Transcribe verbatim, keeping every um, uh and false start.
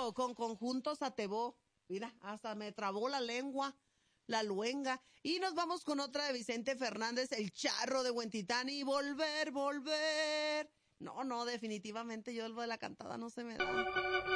Claro, con conjuntos Atebó. Mira, hasta me trabó la lengua, la luenga. Y nos vamos con otra de Vicente Fernández, El Charro de Huentitán y Volver, Volver. No, no, definitivamente yo lo de la cantada no se me da.